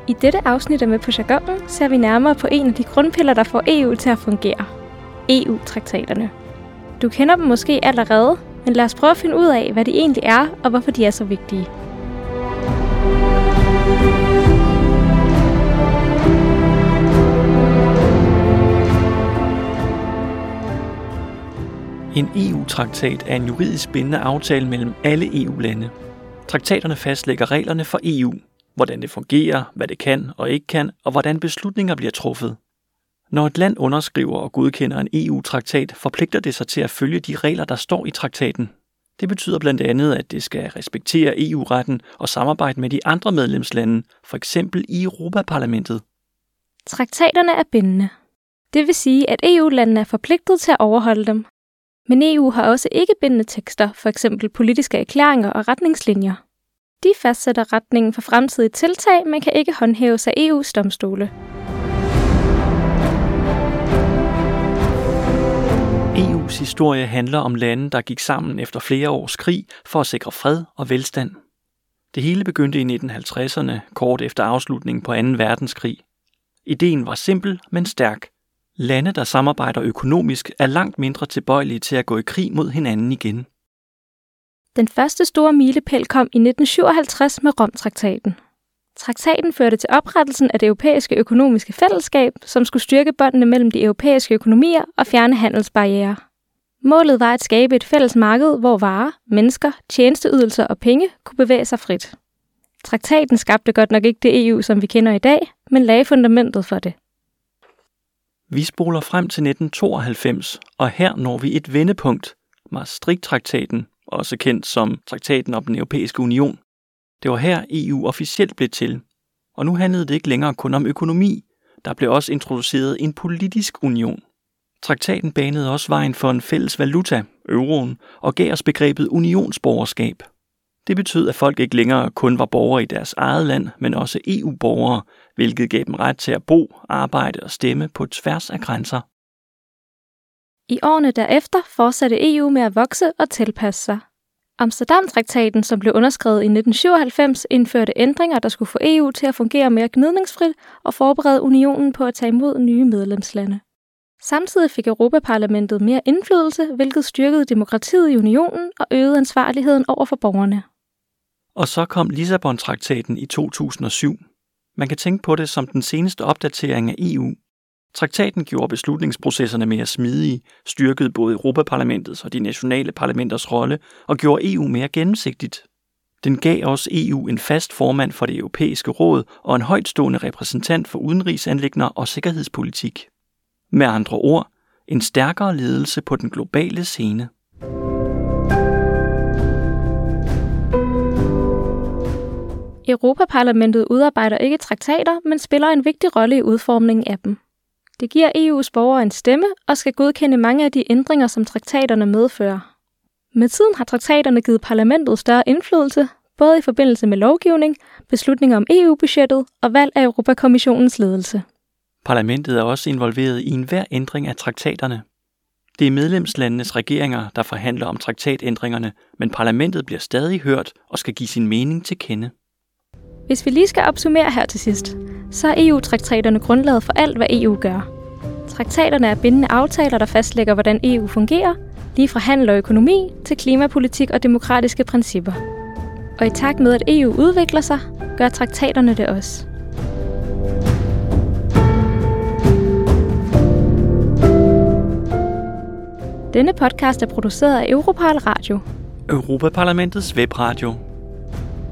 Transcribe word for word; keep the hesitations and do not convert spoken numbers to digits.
I dette afsnit af Med på Jargonen ser vi nærmere på en af de grundpiller, der får E U til at fungere. E U-traktaterne. Du kender dem måske allerede, men lad os prøve at finde ud af, hvad de egentlig er, og hvorfor de er så vigtige. En E U-traktat er en juridisk bindende aftale mellem alle E U-lande. Traktaterne fastlægger reglerne for E U, hvordan det fungerer, hvad det kan og ikke kan, og hvordan beslutninger bliver truffet. Når et land underskriver og godkender en E U-traktat, forpligter det sig til at følge de regler, der står i traktaten. Det betyder blandt andet, at det skal respektere E U-retten og samarbejde med de andre medlemslande, for eksempel i Europaparlamentet. Traktaterne er bindende. Det vil sige, at E U-landene er forpligtet til at overholde dem. Men E U har også ikke bindende tekster, for eksempel politiske erklæringer og retningslinjer. De fastsætter retningen for fremtidige tiltag, men kan ikke håndhæves af E U's domstole. E U's historie handler om lande, der gik sammen efter flere års krig for at sikre fred og velstand. Det hele begyndte i nitten halvtredserne, kort efter afslutningen på anden verdenskrig. Ideen var simpel, men stærk. Lande, der samarbejder økonomisk, er langt mindre tilbøjelige til at gå i krig mod hinanden igen. Den første store milepæl kom i nitten syvoghalvtreds med Romtraktaten. Traktaten førte til oprettelsen af det europæiske økonomiske fællesskab, som skulle styrke båndene mellem de europæiske økonomier og fjerne handelsbarrierer. Målet var at skabe et fælles marked, hvor varer, mennesker, tjenesteydelser og penge kunne bevæge sig frit. Traktaten skabte godt nok ikke det E U, som vi kender i dag, men lagde fundamentet for det. Vi spoler frem til nitten tooghalvfems, og her når vi et vendepunkt, Maastricht-traktaten, også kendt som Traktaten om den Europæiske Union. Det var her E U officielt blev til, og nu handlede det ikke længere kun om økonomi. Der blev også introduceret en politisk union. Traktaten banede også vejen for en fælles valuta, euroen, og gav os begrebet unionsborgerskab. Det betød, at folk ikke længere kun var borgere i deres eget land, men også E U-borgere, hvilket gav dem ret til at bo, arbejde og stemme på tværs af grænser. I årene derefter fortsatte E U med at vokse og tilpasse sig. Amsterdam-traktaten, som blev underskrevet i nitten syvoghalvfems, indførte ændringer, der skulle få E U til at fungere mere gnidningsfrit og forberede unionen på at tage imod nye medlemslande. Samtidig fik Europaparlamentet mere indflydelse, hvilket styrkede demokratiet i unionen og øgede ansvarligheden over for borgerne. Og så kom Lissabon-traktaten i to tusind og syv. Man kan tænke på det som den seneste opdatering af E U. Traktaten gjorde beslutningsprocesserne mere smidige, styrkede både Europaparlamentets og de nationale parlamenters rolle og gjorde E U mere gennemsigtigt. Den gav også E U en fast formand for det europæiske råd og en højtstående repræsentant for udenrigsanliggender og sikkerhedspolitik. Med andre ord, en stærkere ledelse på den globale scene. Europaparlamentet udarbejder ikke traktater, men spiller en vigtig rolle i udformningen af dem. Det giver E U's borgere en stemme og skal godkende mange af de ændringer, som traktaterne medfører. Med tiden har traktaterne givet parlamentet større indflydelse, både i forbindelse med lovgivning, beslutninger om E U-budgettet og valg af Europakommissionens ledelse. Parlamentet er også involveret i enhver ændring af traktaterne. Det er medlemslandenes regeringer, der forhandler om traktatændringerne, men parlamentet bliver stadig hørt og skal give sin mening til kende. Hvis vi lige skal opsummere her til sidst, så er E U-traktaterne grundlaget for alt, hvad E U gør. Traktaterne er bindende aftaler, der fastlægger, hvordan E U fungerer, lige fra handel og økonomi til klimapolitik og demokratiske principper. Og i takt med, at E U udvikler sig, gør traktaterne det også. Denne podcast er produceret af Europal Radio. Europaparlamentets webradio.